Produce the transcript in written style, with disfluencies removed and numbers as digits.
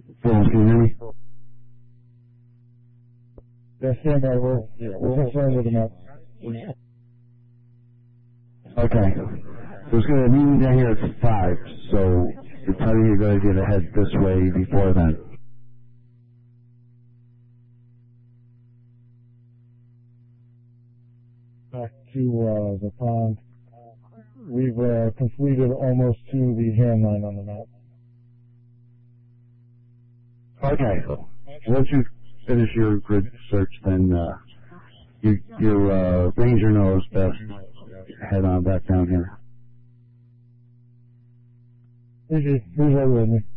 Can you hear me? Yeah, stand by. We'll confirm with the map. Okay. So it's going to meet down here at 5, so it's probably a good idea to head this way before then. Back to the pond. We've completed almost to the hand line on the map. Okay. Once you finish your grid search, then your ranger knows best. Head on back down here. Please, right with me.